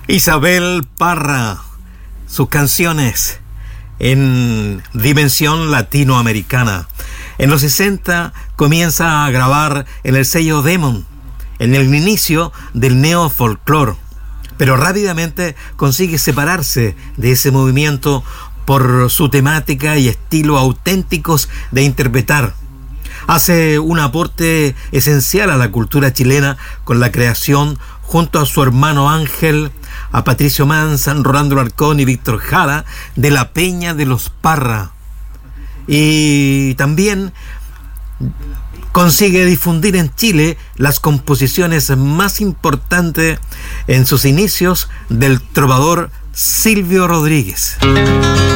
Isabel Parra, sus canciones en dimensión latinoamericana. En los 60 comienza a grabar en el sello Demon, en el inicio del neofolclore, pero rápidamente consigue separarse de ese movimiento por su temática y estilo auténticos de interpretar. Hace un aporte esencial a la cultura chilena con la creación, junto a su hermano Ángel, a Patricio Manzan, Rolando Alarcón y Víctor Jara, de la Peña de los Parra. Y también consigue difundir en Chile las composiciones más importantes en sus inicios del trovador Silvio Rodríguez.